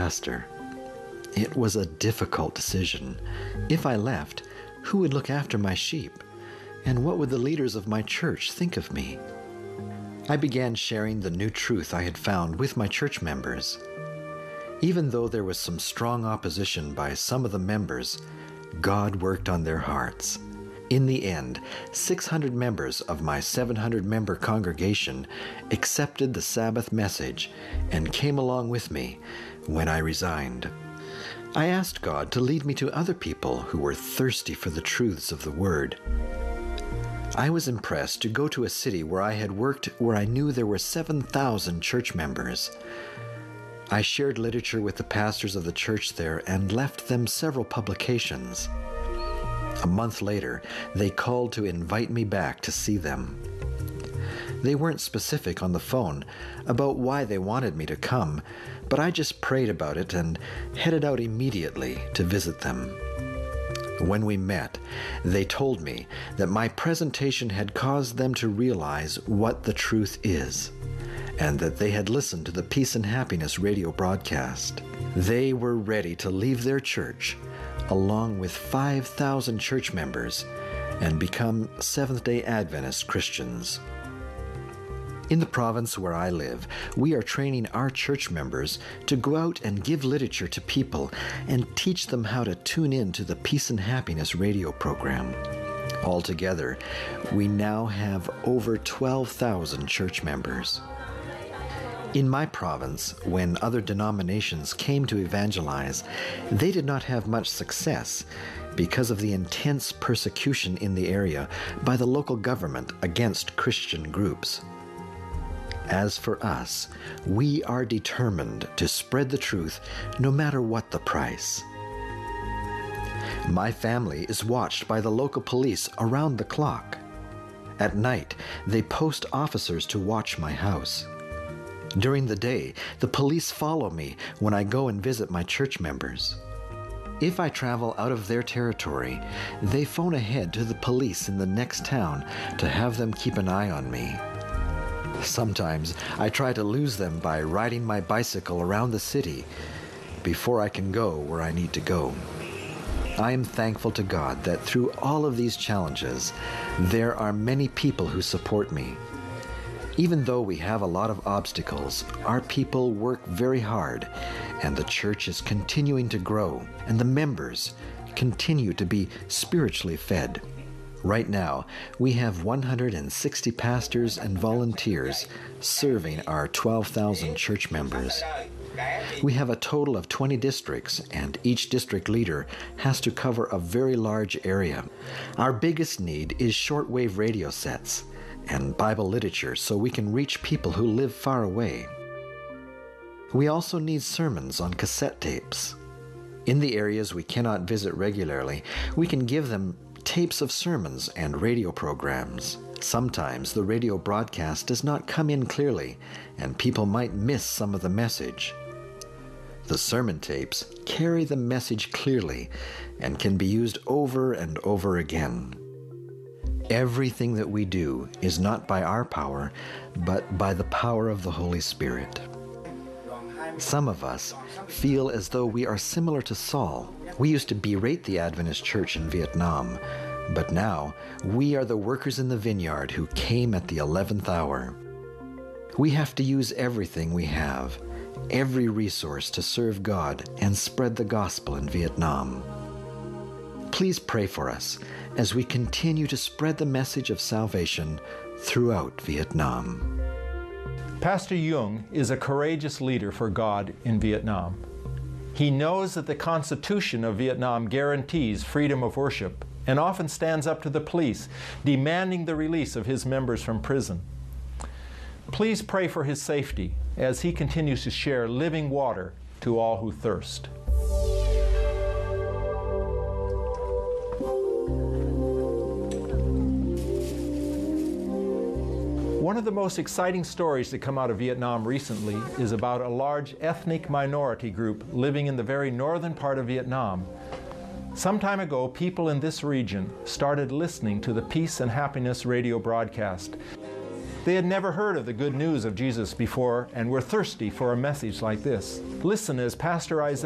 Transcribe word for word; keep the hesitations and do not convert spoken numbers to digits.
pastor. It was a difficult decision. If I left, who would look after my sheep? And what would the leaders of my church think of me? I began sharing the new truth I had found with my church members. Even though there was some strong opposition by some of the members, God worked on their hearts. In the end, six hundred members of my seven hundred member congregation accepted the Sabbath message and came along with me when I resigned. I asked God to lead me to other people who were thirsty for the truths of the Word. I was impressed to go to a city where I had worked where I knew there were seven thousand church members. I shared literature with the pastors of the church there and left them several publications. A month later, they called to invite me back to see them. They weren't specific on the phone about why they wanted me to come, but I just prayed about it and headed out immediately to visit them. When we met, they told me that my presentation had caused them to realize what the truth is, and that they had listened to the Peace and Happiness radio broadcast. They were ready to leave their church, along with five thousand church members, and become Seventh-day Adventist Christians. In the province where I live, we are training our church members to go out and give literature to people and teach them how to tune in to the Peace and Happiness radio program. Altogether, we now have over twelve thousand church members. In my province, when other denominations came to evangelize, they did not have much success because of the intense persecution in the area by the local government against Christian groups. As for us, we are determined to spread the truth no matter what the price. My family is watched by the local police around the clock. At night, they post officers to watch my house. During the day, the police follow me when I go and visit my church members. If I travel out of their territory, they phone ahead to the police in the next town to have them keep an eye on me. Sometimes I try to lose them by riding my bicycle around the city before I can go where I need to go. I am thankful to God that through all of these challenges, there are many people who support me. Even though we have a lot of obstacles, our people work very hard, and the church is continuing to grow, and the members continue to be spiritually fed. Right now, we have one hundred sixty pastors and volunteers serving our twelve thousand church members. We have a total of twenty districts, and each district leader has to cover a very large area. Our biggest need is shortwave radio sets and Bible literature so we can reach people who live far away. We also need sermons on cassette tapes. In the areas we cannot visit regularly, we can give them tapes of sermons and radio programs. Sometimes the radio broadcast does not come in clearly, and people might miss some of the message. The sermon tapes carry the message clearly and can be used over and over again. Everything that we do is not by our power, but by the power of the Holy Spirit. Some of us feel as though we are similar to Saul. We used to berate the Adventist church in Vietnam, but now we are the workers in the vineyard who came at the eleventh hour. We have to use everything we have, every resource to serve God and spread the gospel in Vietnam. Please pray for us as we continue to spread the message of salvation throughout Vietnam. Pastor Young is a courageous leader for God in Vietnam. He knows that the Constitution of Vietnam guarantees freedom of worship and often stands up to the police, demanding the release of his members from prison. Please pray for his safety as he continues to share living water to all who thirst. One of the most exciting stories to come out of Vietnam recently is about a large ethnic minority group living in the very northern part of Vietnam. Some time ago, people in this region started listening to the Peace and Happiness radio broadcast. They had never heard of the good news of Jesus before and were thirsty for a message like this. Listen as Pastor Isaiah